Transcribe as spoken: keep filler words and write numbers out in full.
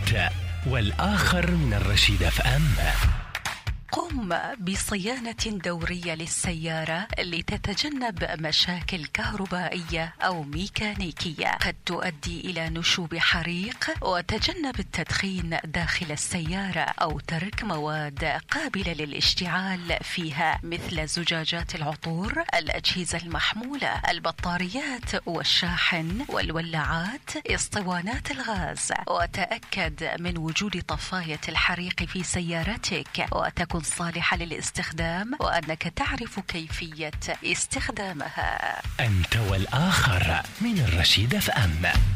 أنت والآخر من الرشيد اف ام. قم بصيانة دورية للسيارة لتتجنب مشاكل كهربائية أو ميكانيكية قد تؤدي إلى نشوب حريق، وتجنب التدخين داخل السيارة أو ترك مواد قابلة للاشتعال فيها مثل زجاجات العطور، الأجهزة المحمولة، البطاريات والشاحن والولاعات، اسطوانات الغاز. وتأكد من وجود طفاية الحريق في سيارتك وتكن صالحة للاستخدام، وأنك تعرف كيفية استخدامها. أنت والآخر من الرشيد اف ام.